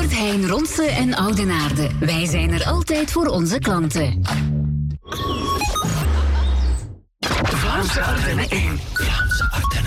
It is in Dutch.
Albert Heijn, Ronse en Oudenaarde. Wij zijn er altijd voor onze klanten. Vlaamse Ardennen 1.